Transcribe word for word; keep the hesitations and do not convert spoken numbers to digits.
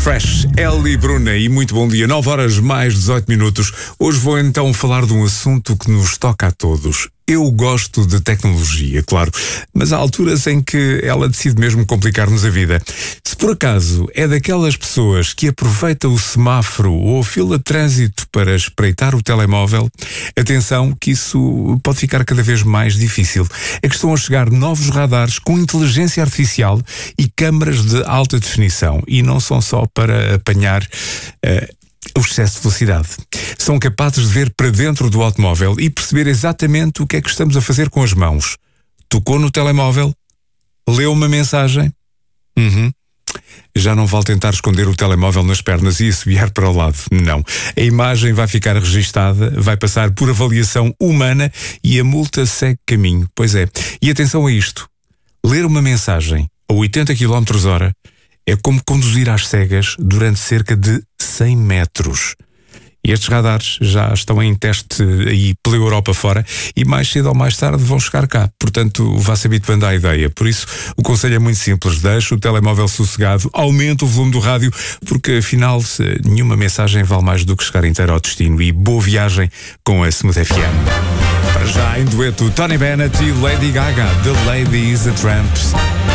Fresh, Ellie Bruna e muito bom dia. nove horas mais dezoito minutos. Hoje vou então falar de um assunto que nos toca a todos. Eu gosto de tecnologia, claro, mas há alturas em que ela decide mesmo complicar-nos a vida. Se por acaso é daquelas pessoas que aproveita o semáforo ou a fila de trânsito para espreitar o telemóvel, atenção que isso pode ficar cada vez mais difícil. É que estão a chegar novos radares com inteligência artificial e câmaras de alta definição, e não são só para apanhar uh, o excesso de velocidade. São capazes de ver para dentro do automóvel e perceber exatamente o que é que estamos a fazer com as mãos. Tocou no telemóvel? Leu uma mensagem? Uhum. Já não vale tentar esconder o telemóvel nas pernas e assobiar para o lado. Não. A imagem vai ficar registada, vai passar por avaliação humana e a multa segue caminho. Pois é. E atenção a isto. Ler uma mensagem a oitenta quilómetros por hora é como conduzir às cegas durante cerca de cem metros. E estes radares já estão em teste aí pela Europa fora e mais cedo ou mais tarde vão chegar cá. Portanto, vá-se habituando à ideia. Por isso, o conselho é muito simples. Deixe o telemóvel sossegado, aumente o volume do rádio, porque afinal nenhuma mensagem vale mais do que chegar inteiro ao destino. E boa viagem com a Smooth F M. Para já em dueto, Tony Bennett e Lady Gaga, The Lady is a Tramp.